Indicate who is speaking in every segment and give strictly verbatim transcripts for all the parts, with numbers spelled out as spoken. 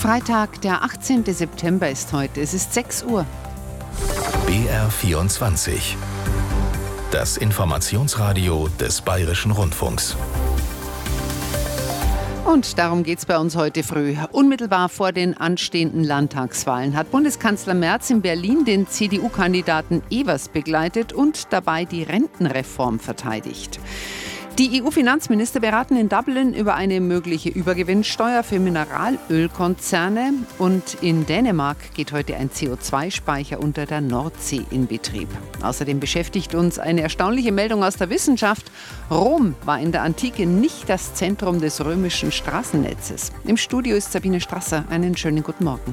Speaker 1: Freitag, der achtzehnten September ist heute. Es ist sechs Uhr.
Speaker 2: B R vierundzwanzig. Das Informationsradio des Bayerischen Rundfunks.
Speaker 1: Und darum geht es bei uns heute früh. Unmittelbar vor den anstehenden Landtagswahlen hat Bundeskanzler Merz in Berlin den C D U-Kandidaten Evers begleitet und dabei die Rentenreform verteidigt. Die E U-Finanzminister beraten in Dublin über eine mögliche Übergewinnsteuer für Mineralölkonzerne. Und in Dänemark geht heute ein C O zwei Speicher unter der Nordsee in Betrieb. Außerdem beschäftigt uns eine erstaunliche Meldung aus der Wissenschaft. Rom war in der Antike nicht das Zentrum des römischen Straßennetzes. Im Studio ist Sabine Strasser. Einen schönen guten Morgen.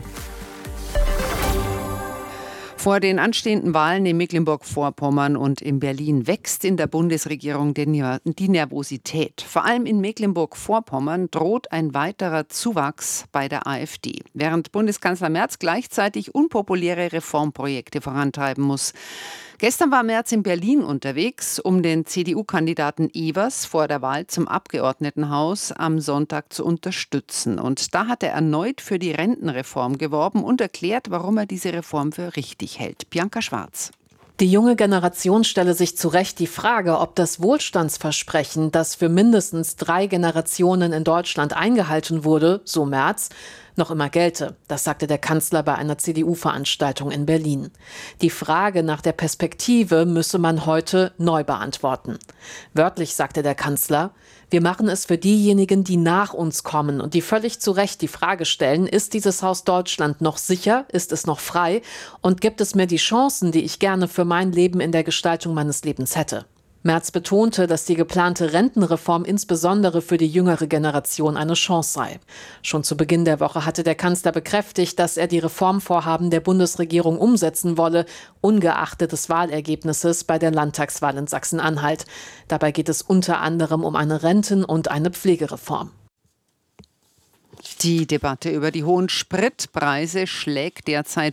Speaker 1: Vor den anstehenden Wahlen in Mecklenburg-Vorpommern und in Berlin wächst in der Bundesregierung die Nervosität. Vor allem in Mecklenburg-Vorpommern droht ein weiterer Zuwachs bei der AfD, während Bundeskanzler Merz gleichzeitig unpopuläre Reformprojekte vorantreiben muss. Gestern war Merz in Berlin unterwegs, um den C D U-Kandidaten Evers vor der Wahl zum Abgeordnetenhaus am Sonntag zu unterstützen. Und da hat er erneut für die Rentenreform geworben und erklärt, warum er diese Reform für richtig hält. Bianca Schwarz.
Speaker 3: Die junge Generation stelle sich zu Recht die Frage, ob das Wohlstandsversprechen, das für mindestens drei Generationen in Deutschland eingehalten wurde, so Merz, noch immer gelte. Das sagte der Kanzler bei einer C D U-Veranstaltung in Berlin. Die Frage nach der Perspektive müsse man heute neu beantworten. Wörtlich sagte der Kanzler: Wir machen es für diejenigen, die nach uns kommen und die völlig zu Recht die Frage stellen, ist dieses Haus Deutschland noch sicher, ist es noch frei und gibt es mir die Chancen, die ich gerne für mein Leben in der Gestaltung meines Lebens hätte. Merz betonte, dass die geplante Rentenreform insbesondere für die jüngere Generation eine Chance sei. Schon zu Beginn der Woche hatte der Kanzler bekräftigt, dass er die Reformvorhaben der Bundesregierung umsetzen wolle, ungeachtet des Wahlergebnisses bei der Landtagswahl in Sachsen-Anhalt. Dabei geht es unter anderem um eine Renten- und eine Pflegereform.
Speaker 1: Die Debatte über die hohen Spritpreise schlägt derzeit